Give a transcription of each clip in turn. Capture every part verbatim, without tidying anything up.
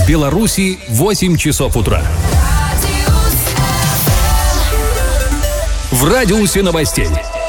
В Беларуси восемь часов утра. В радиусе новостей.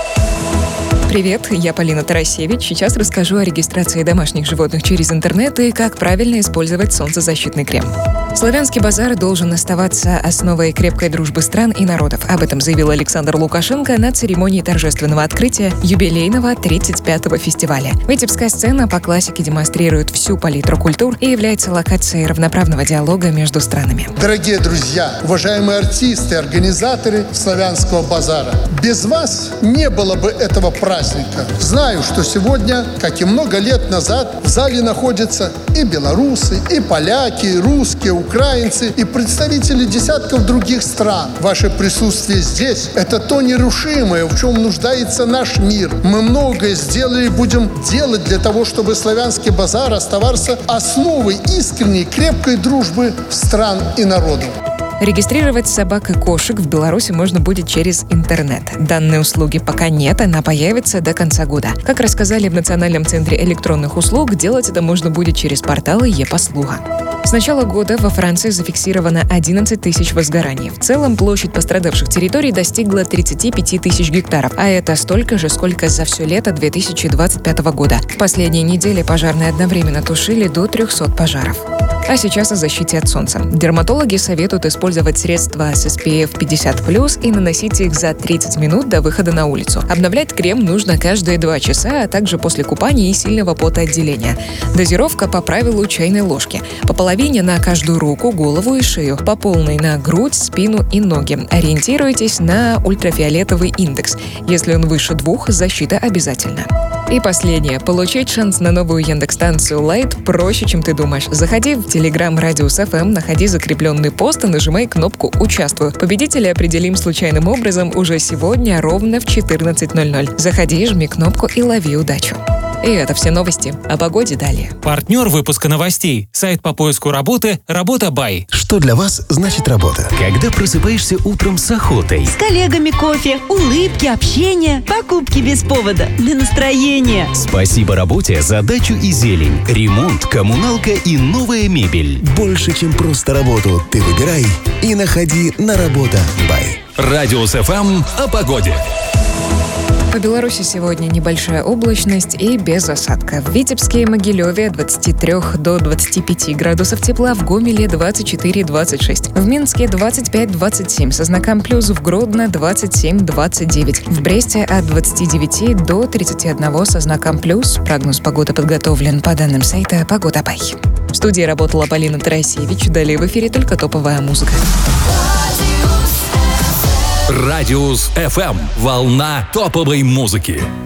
Привет, я Полина Тарасевич. Сейчас расскажу о регистрации домашних животных через интернет и как правильно использовать солнцезащитный крем. Славянский базар должен оставаться основой крепкой дружбы стран и народов. Об этом заявил Александр Лукашенко на церемонии торжественного открытия юбилейного тридцать пятого фестиваля. Витебская сцена по классике демонстрирует всю палитру культур и является локацией равноправного диалога между странами. Дорогие друзья, уважаемые артисты, организаторы Славянского базара, без вас не было бы этого праздника. Знаю, что сегодня, как и много лет назад, в зале находятся и белорусы, и поляки, и русские, украинцы, и представители десятков других стран. Ваше присутствие здесь – это то нерушимое, в чем нуждается наш мир. Мы многое сделали и будем делать для того, чтобы Славянский базар оставался основой искренней, крепкой дружбы стран и народов. Регистрировать собак и кошек в Беларуси можно будет через интернет. Данной услуги пока нет, она появится до конца года. Как рассказали в Национальном центре электронных услуг, делать это можно будет через порталы e-послуга. С начала года во Франции зафиксировано одиннадцать тысяч возгораний. В целом площадь пострадавших территорий достигла тридцать пять тысяч гектаров, а это столько же, сколько за все лето две тысячи двадцать пятого года. В последние недели пожарные одновременно тушили до трехсот пожаров. А сейчас о защите от солнца. Дерматологи советуют использовать средства с эс пи эф пятьдесят плюс и наносить их за тридцать минут до выхода на улицу. Обновлять крем нужно каждые два часа, а также после купания и сильного потоотделения. Дозировка по правилу чайной ложки. По половине на каждую руку, голову и шею. По полной на грудь, спину и ноги. Ориентируйтесь на ультрафиолетовый индекс. Если он выше двух, защита обязательна. И последнее. Получить шанс на новую Яндекс-станцию Лайт проще, чем ты думаешь. Заходи в Телеграм Радиус эф эм, находи закрепленный пост и нажимай кнопку «Участвую». Победителя определим случайным образом уже сегодня ровно в четырнадцать ноль ноль. Заходи, жми кнопку и лови удачу. И это все новости. О погоде далее. Партнер выпуска новостей. Сайт по поиску работы «Работа Бай». Что для вас значит работа? Когда просыпаешься утром с охотой. С коллегами кофе, улыбки, общение, покупки без повода, для настроения. Спасибо работе за дачу и зелень, ремонт, коммуналка и новая мебель. Больше, чем просто работу, ты выбирай и находи на Работа Бай. Радиус эф эм о погоде. По Беларуси сегодня небольшая облачность и без осадка. В Витебске и Могилеве от двадцати трёх до двадцати пяти градусов тепла, в Гомеле двадцать четыре двадцать шесть, в Минске двадцать пять двадцать семь, со знаком плюс, в Гродно двадцать семь двадцать девять, в Бресте от двадцати девяти до тридцати одного со знаком плюс. Прогноз погоды подготовлен по данным сайта Погода Бай. В студии работала Полина Тарасевич. Далее в эфире только топовая музыка. Радиус эф эм. Волна топовой музыки.